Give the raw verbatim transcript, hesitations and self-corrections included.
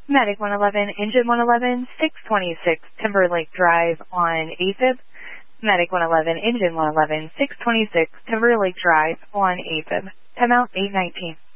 Medic one eleven, Engine one eleven, six twenty-six Timberlake Drive on A Fib. Medic one eleven, Engine one eleven, six twenty-six Timberlake Drive on A Fib. Timeout eight nineteen.